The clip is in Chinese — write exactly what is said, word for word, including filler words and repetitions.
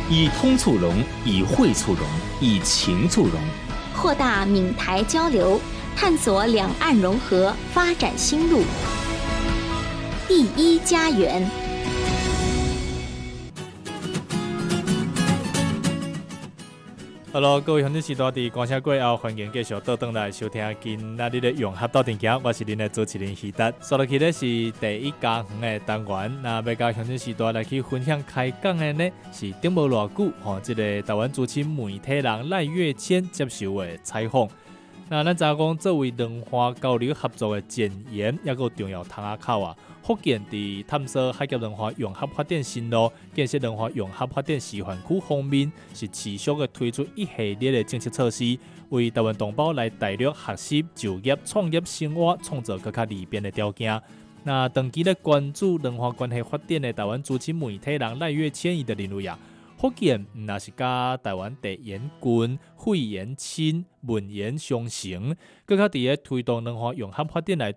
以通促融，以会促融，以情促融， 扩大闽台交流，探索两岸融合发展新路。第一家园。 Hello， 各位乡亲时代伫观声过后，欢迎继续倒转来收听今仔日的永和到电行，我是恁的主持人希达。所落去的是第一家园的单元，那要甲乡亲时代来去分享开讲的呢，是顶无偌久吼，即、这个台湾资深媒体人赖月谦接受的采访。那咱知影讲，作为两岸交流合作的前沿，也个重要窗仔口啊。福建伫探索海峡两岸融合发展新路、建设两岸融合发展示范区方面，是持续的推出一系列的政策措施，为台湾同胞来大陆学习、就业、创业、生活创造更加利便的条件。那长期咧关注两岸关系发展的台湾资深媒体人赖月谦伊的认为啊。福建若是甲台湾地缘近、肺缘亲、文言相成，更加伫咧推动两岸融合发展内